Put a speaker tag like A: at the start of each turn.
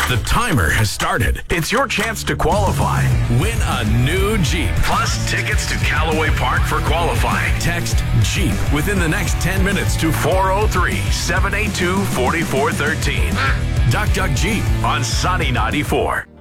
A: The timer has started. It's your chance to qualify. Win a new Jeep. Plus tickets to Callaway Park for qualifying. Text Jeep within the next 10 minutes to 403-782-4413. Duck Duck Jeep on Sunny 94.